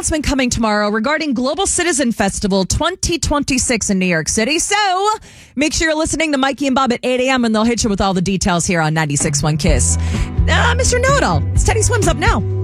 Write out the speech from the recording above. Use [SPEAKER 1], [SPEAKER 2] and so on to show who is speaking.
[SPEAKER 1] announcement coming tomorrow regarding Global Citizen Festival 2026 in New York City. So make sure you're listening to Mikey and Bob at 8 a.m. and they'll hit you with all the details here on 96.1 KISS. Mr. Know-It-All, it's Teddy Swims up now.